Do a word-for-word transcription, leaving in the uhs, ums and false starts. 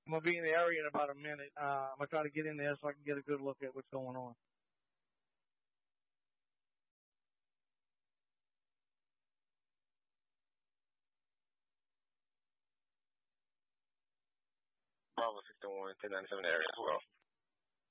I'm gonna be in the area in about a minute. Uh, I'm gonna try to get in there so I can get a good look at what's going on. Bravo six one, ten ninety-seven area as well.